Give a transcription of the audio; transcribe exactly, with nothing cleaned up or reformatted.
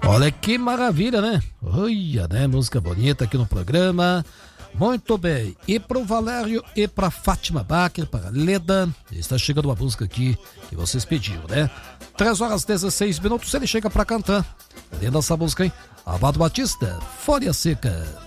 Olha que maravilha, né? Olha, né? Música bonita aqui no programa. Muito bem. E pro Valério e pra Fátima Bacher, para Leda, está chegando uma música aqui que vocês pediram, né? três horas e dezesseis minutos, ele chega pra cantar. Lendo essa música, hein? Amado Batista, Folha Seca.